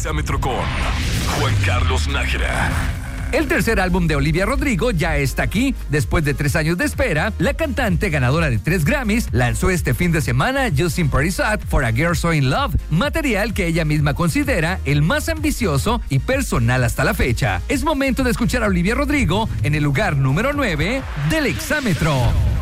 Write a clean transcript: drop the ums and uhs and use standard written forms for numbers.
Exámetro con Juan Carlos Nájera. El tercer álbum de Olivia Rodrigo ya está aquí. Después de 3 años de espera, la cantante ganadora de 3 Grammys lanzó este fin de semana Justin Pretty Sad for a Girl So In Love, material que ella misma considera el más ambicioso y personal hasta la fecha. Es momento de escuchar a Olivia Rodrigo en el lugar número 9 del Exámetro.